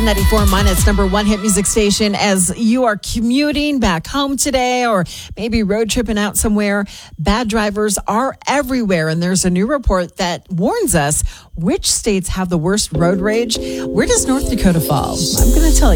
94.1, it's number one hit music station. As you are commuting back home today or maybe road tripping out somewhere, bad drivers are everywhere. And there's a new report that warns us which states have the worst road rage. Where does North Dakota fall? I'm going to tell you.